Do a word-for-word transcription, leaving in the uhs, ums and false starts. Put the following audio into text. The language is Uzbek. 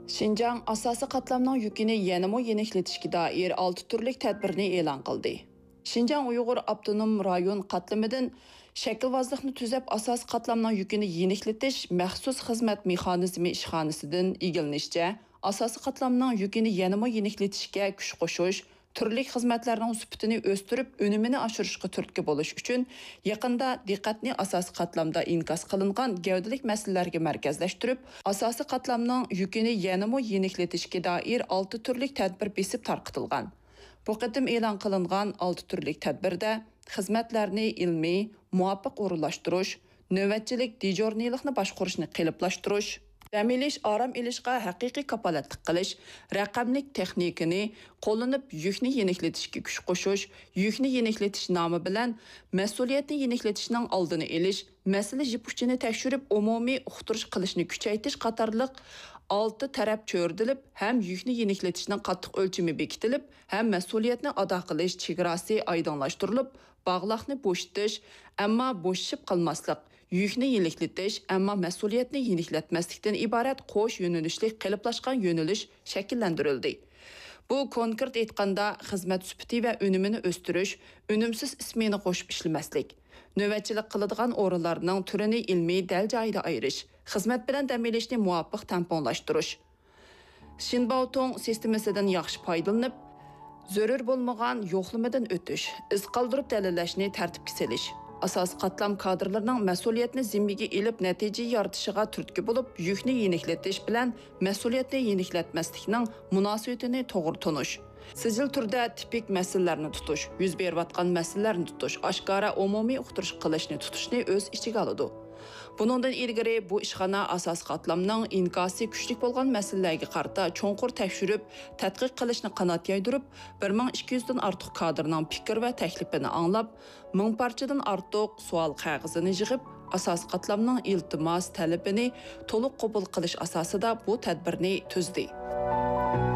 Şinjan asosiy qatlamning yukini yanama yeniliklatishga doir olti turlik tadbirni e'lon qildi. Şinjan Uyg'ur Abdunum rayon qatlamidan shaklvozlikni tuzab asosiy qatlamning yukini yeniklatish maxsus xizmat mexanizmi ishxonasidan egilinishcha, asosiy qatlamning yukini yanama yeniklatishga kuch qo'shish, turli xizmatlarning sifatini o'stirib, unumini oshirishga turtki bo'lish uchun yaqinda diqqatni asosiy qatlamda inkas qilingan gavdalik masalalarga markazlashtirib, asosiy qatlamning yukini yanama yeniklatishga doir olti turlik tadbir besib tarqitilgan. Bu qatim e'lon qilingan olti turlik tadbirda xizmatlarni ilmiy, muvofiq o'rinlashtirish, navbatchilik dijornilikni boshqarishni qiliblashtirish, dam olish, orom olishga haqiqiy kapolatlik qilish, raqamlik texnikani qo'llanib yukni yeniklatishga kuch qo'shish, yukni yeniklatish nomi bilan mas'uliyatni yeniklatishning oldini olish, masala jipuchini tekshirib umumiy uqtirish qilishni kuchaytirish qatorliq olti taraf cho'rdilib, ham yukni yeniklatishning qattiq o'lchami bekitilib, ham mas'uliyatni ado qilish chegarasi oydinlashtirilib, bog'liqni bo'shitish, ammo bo'shishib qolmaslik, yukni yeniklatish, ammo mas'uliyatni yeniklatmaslikdan iborat qo'sh yo'nalishli qiliplashgan yo'nalish shakllantirildi. Bu konkret aytganda xizmat sifati va unumini o'stirish, unumsiz ismini qo'shib ishlamaslik, navbatchilik qiladigan o'rinlarning turini ilmiy dal joyida ayirish, xizmat bilan dam olishni muvofiq tamponlashtirish, Shinbaotong sistemasidan yaxshi foydalanib, zarur bo'lmagan yo'qlamadan o'tish, iz qoldirib dalillashni tartibga solish, asosiy qatlam kadrlarining mas'uliyatni zimmiga elib natija yoritishiga turtki bo'lib, yukni yeniklatish bilan mas'uliyatni yeniklatmaslikning munosabatini to'g'ri tunish, sijil turda tipik masalalarni tutish, yuz berayotgan masalalarni tutish, oshkora umumiy uqtirish qilishni tutishni o'z ichiga oladi. Buningdan ilgari bu ishxona asosiy qatlamning inkosi kuchli bo'lgan masalalarga qarata cho'nqur tekshirib, tadqiq qilishni qanot yaydirib, bir ming ikki yuz dan ortiq kadrning fikr va taklifini anglab, ming parchadan ortiq savol qog'ozini yig'ib, asosiy qatlamning iltimos talabini to'liq qabul qilish asosida bu tadbirni tuzdi.